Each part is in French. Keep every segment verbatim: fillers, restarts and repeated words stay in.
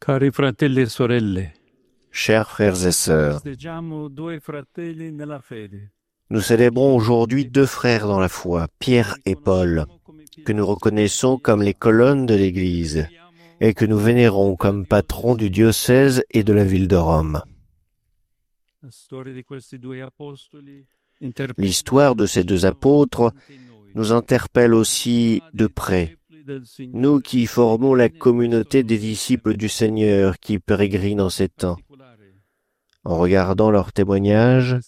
Cari fratelli e sorelle, Chers frères et sœurs, festeggiamo due fratelli nella fede. nous célébrons aujourd'hui deux frères dans la foi, Pierre et Paul, que nous reconnaissons comme les colonnes de l'Église et que nous vénérons comme patrons du diocèse et de la ville de Rome. La storia di questi due apostoli L'histoire de ces deux apôtres nous interpelle aussi de près, nous qui formons la communauté des disciples du Seigneur qui pérégrinent en ces temps. En regardant leurs témoignages,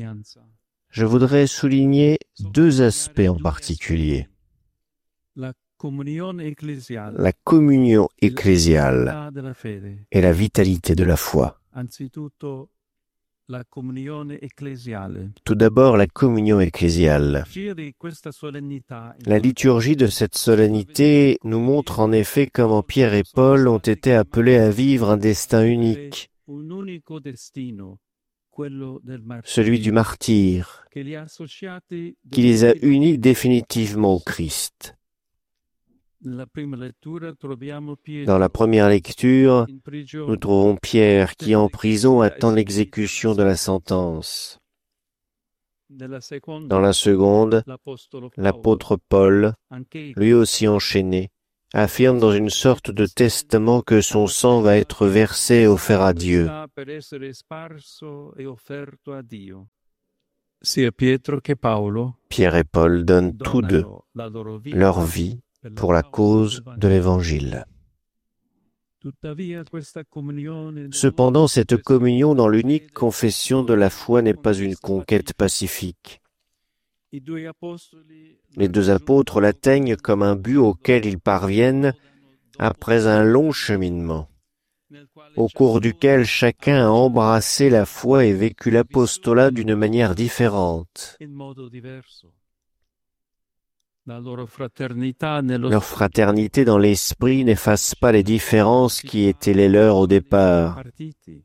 je voudrais souligner deux aspects en particulier. La comunione ecclesiale La communion ecclésiale della fede. et la vitalité de la foi. Anzitutto la comunione ecclesiale. Tout d'abord, la communion ecclésiale. Di questa solennità La liturgie de cette solennité nous montre en effet comment Pierre et Paul ont été appelés à vivre un destin unique, un unico destino, quello del martirio, celui du martyr, che li ha associati qui les a unis définitivement au Christ. Nella prima lettura troviamo Pietro Dans la première lecture, in prigione. nous trouvons Pierre qui, en prison, attend l'exécution de la sentence. Nella seconda, Dans la seconde, l'apostolo Paolo, l'apôtre Paul, anche lui aussi enchaîné, affirme dans une sorte de testament que son sang va être versé et offert à Dieu. per essere sparso e offerto a Dio. Sia Pietro che Paolo Pierre et Paul donnent tous deux donano la loro vita leur vie per la pour la cause de l'Évangile. Tuttavia questa comunione Cependant, cette communion dans l'unique confession de la foi n'est pas une conquête pacifique. i due apostoli Les deux apôtres l'atteignent comme un but auquel ils parviennent après un long cheminement, nel quale au cours duquel chacun a embrassé la foi et vécu l'apostolat d'une manière différente. in modo diverso. La loro fraternità nello Leur fraternité dans l'esprit n'efface pas les différences qui étaient les leurs au départ. partiti.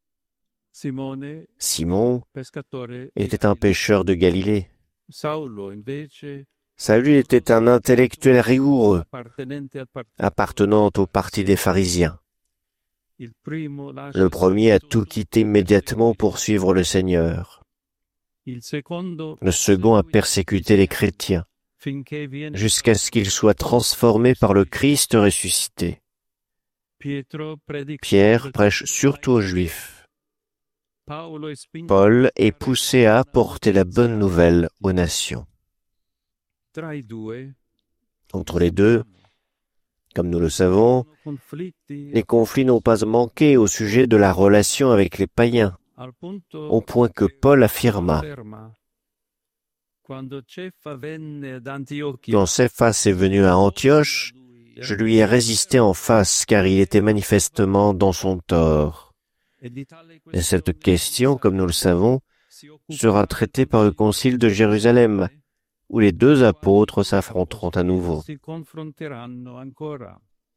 Simone, Simon pescatore, était un pêcheur de Galilée. Saulo invece Saül était un intellectuel rigoureux, appartenente al partito. appartenant au parti des pharisiens. Il primo lascia Le premier a tout quitté immédiatement pour suivre le Seigneur. il secondo Le second a persécuté les chrétiens, finché viene jusqu'à ce qu'ils soient transformés par le Christ ressuscité. Pietro predica Pierre prêche surtout aux Juifs. Paolo è spinto Paul est poussé à apporter la bonne nouvelle aux nations. tra i due Entre les deux, comme nous le savons, conflitti les conflits n'ont pas manqué au sujet de la relation avec les païens, al punto au point que Paul affirma, afferma quando Ceffa venne ad Antiochia quand Céphas est venu à Antioche, je lui ai résisté en face car il était manifestement dans son tort. e di tale Et cette question, comme nous le savons, si occupa sera traitée par le concile de Jérusalem, où les deux apôtres s'affronteront à nouveau. si confronteranno ancora.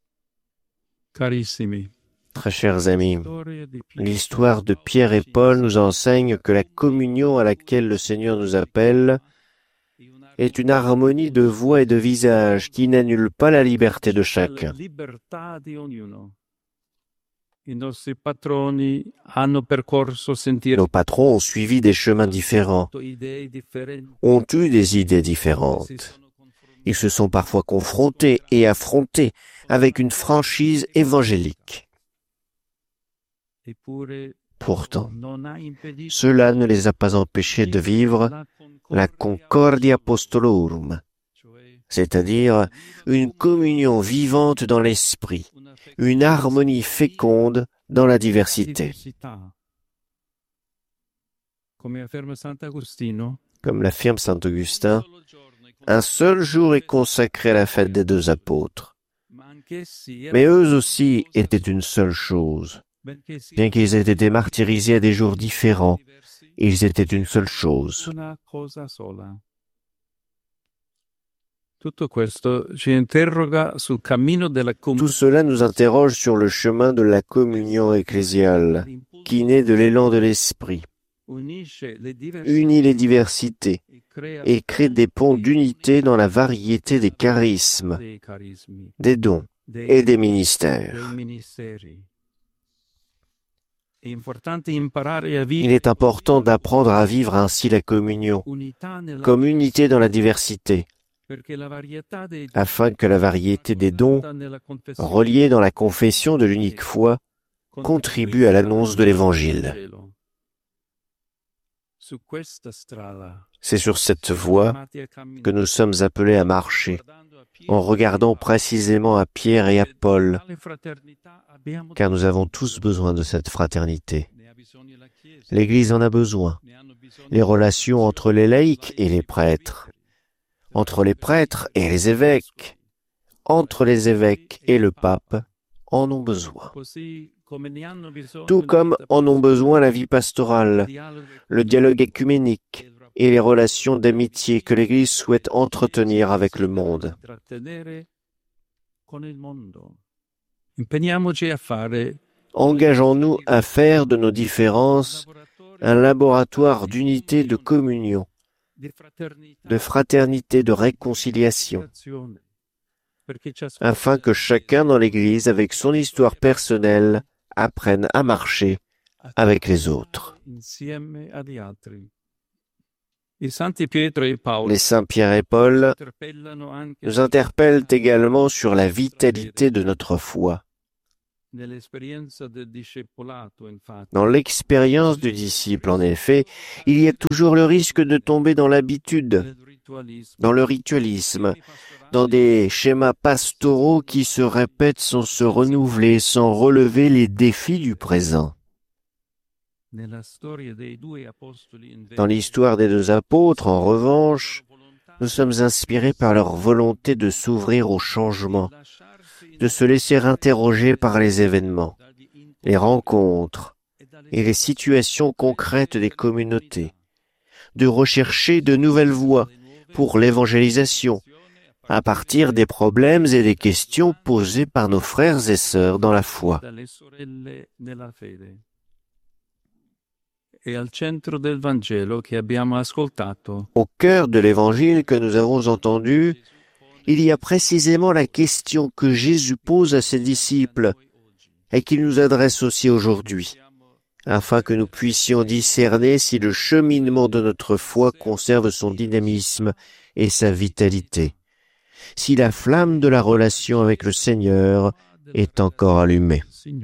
Carissimi, Très chers amis, storia di Pietro l'histoire de Pierre et Paul nous enseigne que la communion à laquelle le Seigneur nous appelle est une harmonie de voix et de visage qui n'annule pas la liberté de la chacun. libertà di ognuno. I nostri patroni hanno percorso sentieri, Nos patrons ont suivi des chemins différents, idee differenti, ont eu des idées si différentes. sono confrontati. Ils se sont parfois confrontés et affrontés avec une franchise évangélique. Eppure Pourtant, non ha impedito cela ne les a pas empêchés de vivre la la Concordia Apostolorum, cioè c'est-à-dire une communion vivante dans l'esprit, una une harmonie féconde dans la diversité. diversità. Come afferma Sant'Agostino, Comme l'affirme saint Augustin, solo giorno è un seul jour est consacré à la fête des deux apôtres. ma anch'essi Mais erano eux aussi étaient une seule chose. benché siano Bien qu'ils aient été martyrisés à des jours différents, diversi, ils étaient une seule chose. una cosa sola. Tutto questo ci interroga sul cammino della Tout comunione cela nous interroge sur le chemin de la communion ecclésiale, qui naît de l'élan de l'esprit, unisce le diverse unit les diversités e crea et crée des ponts d'unité dans la variété des charismes, dei carismi, des dons dei, et des ministères. dei ministeri. Il est important d'apprendre à vivre ainsi la communion, comme unité dans la diversité, afin que la variété des dons, reliés dans la confession de l'unique foi, contribue à l'annonce de l'Évangile. C'est sur cette voie que nous sommes appelés à marcher, en regardant précisément à Pierre et à Paul, car nous avons tous besoin de cette fraternité. L'Église en a besoin. Les relations entre les laïcs et les prêtres, entre les prêtres et les évêques, entre les évêques et le pape, en ont besoin. Tout comme en ont besoin la vie pastorale, le dialogue œcuménique et les relations d'amitié que l'Église souhaite entretenir avec le monde. Engageons-nous à faire de nos différences un laboratoire d'unité, de communion, de fraternité, de réconciliation, afin que chacun dans l'Église, avec son histoire personnelle, apprenne à marcher avec les autres. Les saints Pierre et Paul nous interpellent également sur la vitalité de notre foi. Dans l'expérience du disciple, en effet, il y a toujours le risque de tomber dans l'habitude, dans le ritualisme, dans des schémas pastoraux qui se répètent sans se renouveler, sans relever les défis du présent. Dans l'histoire des deux apôtres, en revanche, nous sommes inspirés par leur volonté de s'ouvrir au changement, de se laisser interroger par les événements, les rencontres et les situations concrètes des communautés, de rechercher de nouvelles voies pour l'évangélisation, à partir des problèmes et des questions posées par nos frères et sœurs dans la foi. Au cœur de l'évangile que nous avons entendu, il y a précisément la question que Jésus pose à ses disciples et qu'il nous adresse aussi aujourd'hui, afin que nous puissions discerner si le cheminement de notre foi conserve son dynamisme et sa vitalité, si la flamme de la relation avec le Seigneur est encore allumée.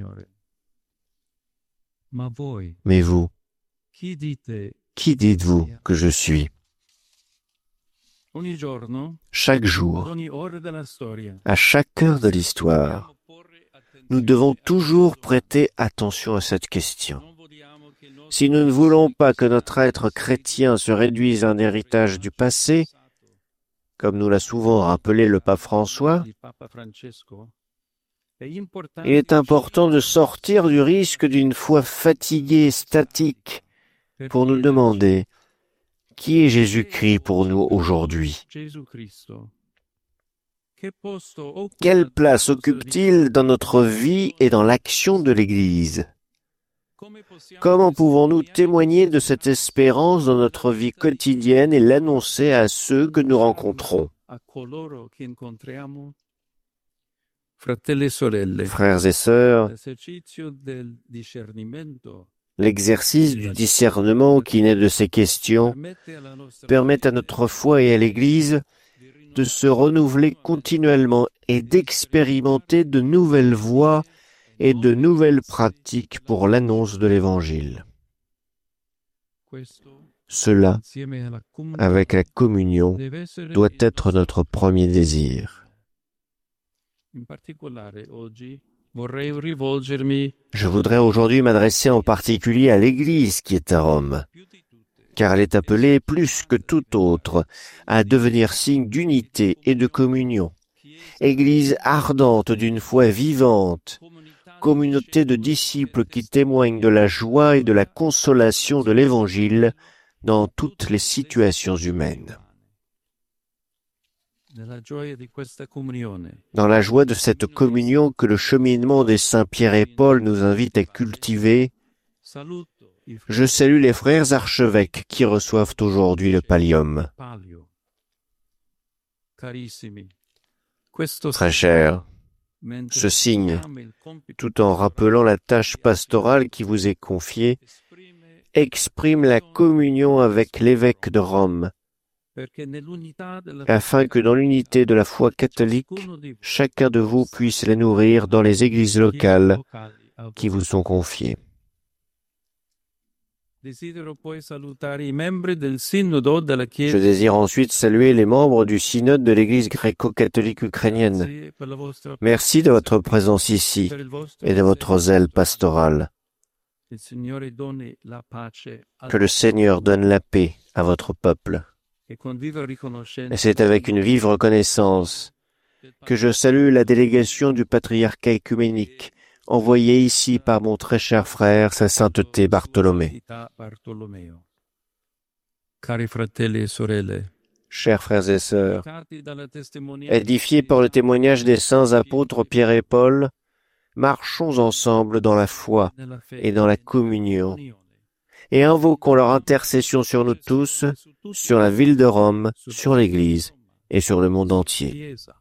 Mais vous, qui dites-vous que je suis? Chaque jour, à chaque heure de l'histoire, nous devons toujours prêter attention à cette question. Si nous ne voulons pas que notre être chrétien se réduise à un héritage du passé, comme nous l'a souvent rappelé le pape François, il est important de sortir du risque d'une foi fatiguée et statique pour nous demander qui est Jésus-Christ pour nous aujourd'hui. Quelle place occupe-t-il dans notre vie et dans l'action de l'Église? Comment pouvons-nous témoigner de cette espérance dans notre vie quotidienne et l'annoncer à ceux que nous rencontrons? Frères et sœurs, l'exercice du discernement qui naît de ces questions permet à notre foi et à l'Église de se renouveler continuellement et d'expérimenter de nouvelles voies et de nouvelles pratiques pour l'annonce de l'Évangile. Cela, avec la communion, doit être notre premier désir. Je voudrais aujourd'hui m'adresser en particulier à l'Église qui est à Rome, car elle est appelée plus que tout autre à devenir signe d'unité et de communion. Église ardente d'une foi vivante, communauté de disciples qui témoignent de la joie et de la consolation de l'Évangile dans toutes les situations humaines. Dans la joie de cette communion que le cheminement des saints Pierre et Paul nous invite à cultiver, je salue les frères archevêques qui reçoivent aujourd'hui le pallium. Très chers, ce signe, tout en rappelant la tâche pastorale qui vous est confiée, exprime la communion avec l'évêque de Rome, afin que dans l'unité de la foi catholique, chacun de vous puisse les nourrir dans les églises locales qui vous sont confiées. Je désire ensuite saluer les membres du synode de l'Église gréco-catholique ukrainienne. Merci de votre présence ici et de votre zèle pastoral. Que le Seigneur donne la paix à votre peuple. Et c'est avec une vive reconnaissance que je salue la délégation du patriarcat œcuménique envoyée ici par mon très cher frère, sa sainteté Bartholomée. Chers frères et sœurs, édifiés par le témoignage des saints apôtres Pierre et Paul, marchons ensemble dans la foi et dans la communion, et invoquons leur intercession sur nous tous, sur la ville de Rome, sur l'Église et sur le monde entier.